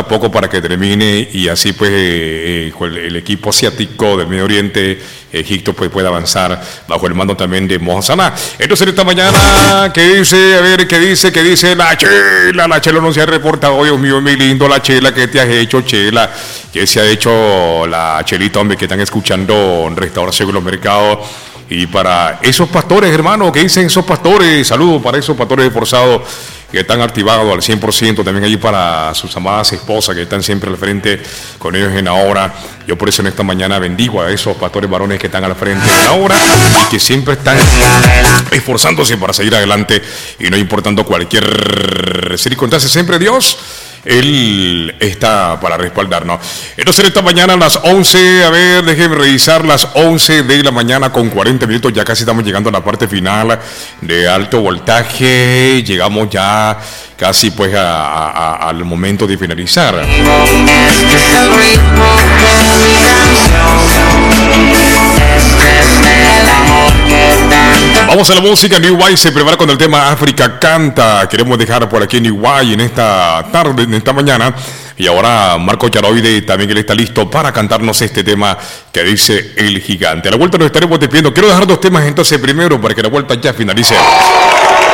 poco para que termine y así pues el equipo asiático del Medio Oriente, Egipto, pues pueda avanzar bajo el mando también de Mohamed Salah. Entonces esta mañana, ¿qué dice? A ver, ¿qué dice la Chela? La Chela no se ha reportado. Dios mío, mi lindo, la Chela, ¿qué te has hecho, Chela? ¿Qué se ha hecho la Chelita, hombre, que están escuchando en Restauración de los Mercados? Y para esos pastores, hermano, ¿qué dicen esos pastores? Saludos para esos pastores esforzados que están activados al 100%, también allí para sus amadas esposas que están siempre al frente con ellos en la obra. Yo por eso en esta mañana bendigo a esos pastores varones que están al frente de la obra y que siempre están esforzándose para seguir adelante y no importando cualquier circunstancia, siempre Dios, Él está para respaldarnos. Entonces esta mañana a las 11, a ver, déjenme revisar, las 11 de la mañana con 40 minutos, ya casi estamos llegando a la parte final de alto voltaje, llegamos ya casi pues al momento de finalizar. Vamos a la música. New Way se prepara con el tema África Canta. Queremos dejar por aquí New Way en esta tarde, en esta mañana. Y ahora Marco Charoide también él está listo para cantarnos este tema que dice El Gigante. A la vuelta nos estaremos despidiendo. Quiero dejar dos temas entonces primero para que la vuelta ya finalice.